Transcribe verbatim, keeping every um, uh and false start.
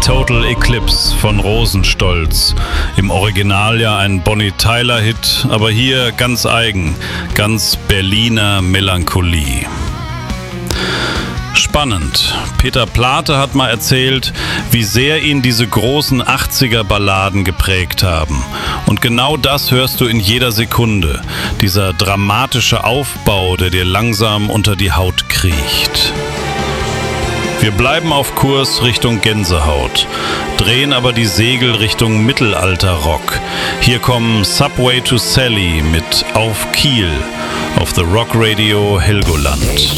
Total Eclipse von Rosenstolz. Im Original ja ein Bonnie Tyler-Hit, aber hier ganz eigen, ganz Berliner Melancholie. Spannend. Peter Plate hat mal erzählt, wie sehr ihn diese großen achtziger-Balladen geprägt haben. Und genau das hörst du in jeder Sekunde. Dieser dramatische Aufbau, der dir langsam unter die Haut kriecht. Wir bleiben auf Kurs Richtung Gänsehaut, drehen aber die Segel Richtung Mittelalter-Rock. Hier kommen Subway to Sally mit Auf Kiel auf The Rock Radio Helgoland.